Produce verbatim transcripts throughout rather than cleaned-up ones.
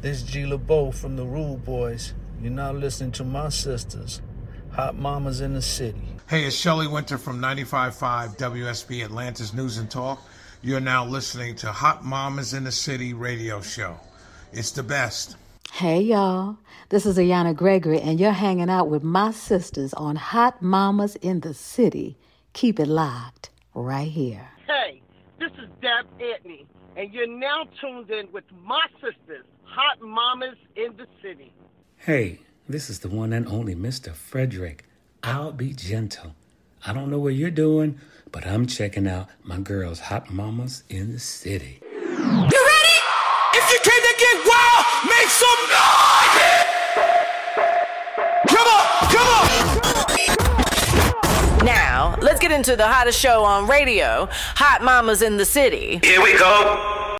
This G LeBeau from the Rude Boys. You're now listening to my sisters, Hot Mamas in the City. Hey, it's Shelley Winter from ninety-five point five W S B Atlanta's News and Talk. You're now listening to Hot Mamas in the City radio show. It's the best. Hey, y'all. This is Ayana Gregory, and you're hanging out with my sisters on Hot Mamas in the City. Keep it locked right here. Hey, this is Deb Antony, and you're now tuned in with my sisters, Hot Mamas in the City. Hey, this is the one and only Mister Frederick. I'll be gentle. I don't know what you're doing, but I'm checking out my girls, Hot Mamas in the City. You ready? If you came to get wild, make some noise! Come on, come on! Now, let's get into the hottest show on radio, Hot Mamas in the City. Here we go.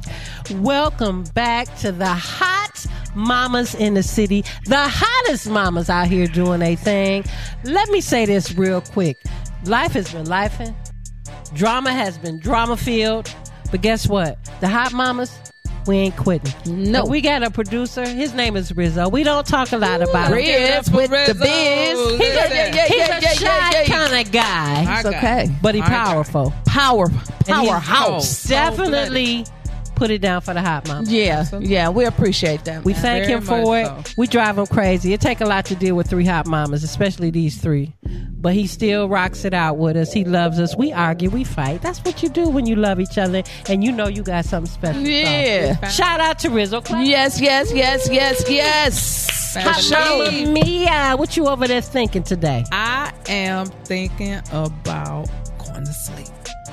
Welcome back to the Hot Mamas in the City, the hottest mamas out here doing a thing. Let me say this real quick. Life has been lifing. Drama has been drama-filled. But guess what? The hot mamas, we ain't quitting. No. We got a producer. His name is Rizzo. We don't talk a lot about him. Riz with the biz. He's a, yeah, yeah, he's yeah, a yeah, shy yeah, yeah. kind of guy. It's okay. But he's powerful. Power. Powerhouse. Definitely put it down for the hot mama. Yeah. Yeah, we appreciate that. We thank Very him for it. So. We drive him crazy. It take a lot to deal with three hot mamas, especially these three. But he still rocks it out with us. He loves us. We argue. We fight. That's what you do when you love each other and you know you got something special. Yeah. So, shout out to Rizzo. Clap. Yes, yes, yes, yes, yes. Hot Mama Mia, what you over there thinking today? I am thinking about going to sleep.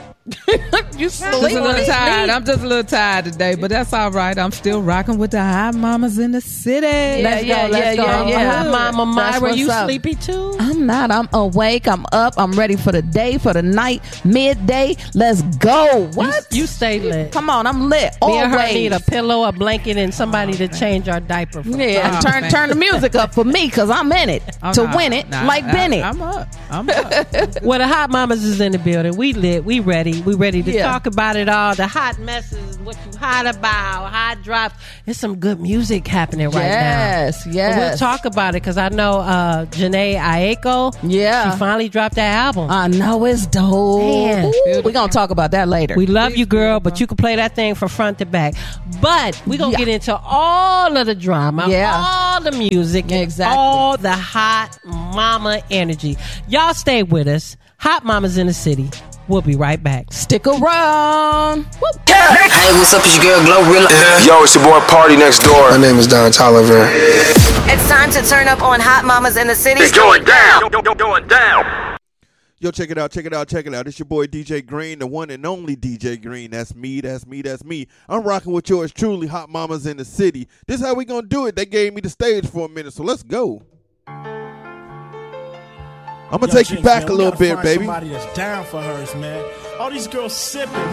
You sleep. Just a little tired. I'm just a little tired today, but that's all right. I'm still rocking with the hot mamas in the city. Yeah, let's yeah, go, let's yeah, go. yeah, yeah. Hot mama Myra, you up. sleepy too? I'm not. I'm awake. I'm up. I'm ready for the day, for the night, midday. Let's go. What? You, you stay lit. Come on, I'm lit. Me Always. and her need a pillow, a blanket, and somebody oh, to change our diaper. For yeah, oh, turn man. turn the music up for me because I'm in it oh, to nah, win it nah, like I, Bennett. I'm up. I'm up. Well, the hot mamas is in the building. We lit. We ready. We ready to Yeah. talk about it all. The hot messes, what you hot about, hot drops. There's some good music happening right yes, now. Yes, yes. We'll talk about it because I know uh, Janae Aiko. Yeah. She finally dropped that album. I know it's dope. Man. We're going to talk about that later. We love you, girl, but you can play that thing from front to back. But we're going to Yeah. get into all of the drama, Yeah. all the music, Exactly. and all the hot mama energy. Y'all stay with us. Hot Mamas in the City. We'll be right back. Stick around. Whoop. Hey, what's up? It's your girl Glorilla. Yeah. Yo, it's your boy Party Next Door. My name is Don Tolliver. It's time to turn up on Hot Mamas in the City. It's going down. Go, go, going down. Yo, check it out, check it out, check it out. It's your boy D J Green, the one and only D J Green. That's me, that's me, that's me. I'm rocking with yours truly, Hot Mamas in the City. This is how we gonna do it. They gave me the stage for a minute, so let's go. I'm gonna Yo, take Jinx, you back man, a little bit, find baby. Somebody that's down for hers, man. All these girls sipping.